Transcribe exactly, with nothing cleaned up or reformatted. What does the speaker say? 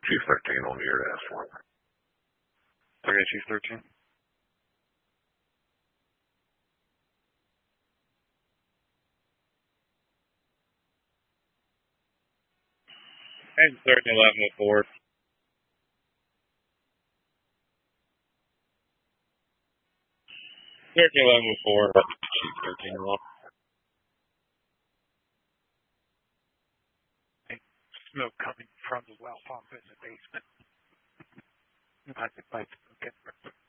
Chief thirteen on the air to ask for it. Okay, Chief thirteen. And thirteen eleven with four. Thirteen eleven with four. Chief thirteen off. Smoke coming from the well pump in the basement. I could like, okay.